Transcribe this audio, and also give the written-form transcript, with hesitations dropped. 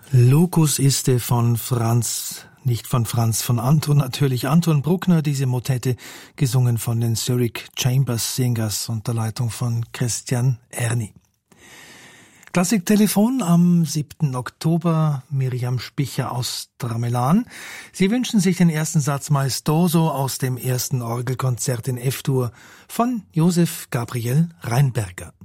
Locus iste von Franz, nicht von Franz, von Anton natürlich. Anton Bruckner, diese Motette, gesungen von den Zurich Chambers Singers unter Leitung von Christian Erni. Klassiktelefon am 7. Oktober, Miriam Spicher aus Tramelan. Sie wünschen sich den ersten Satz Maestoso aus dem ersten Orgelkonzert in F-Dur von Josef Gabriel Reinberger.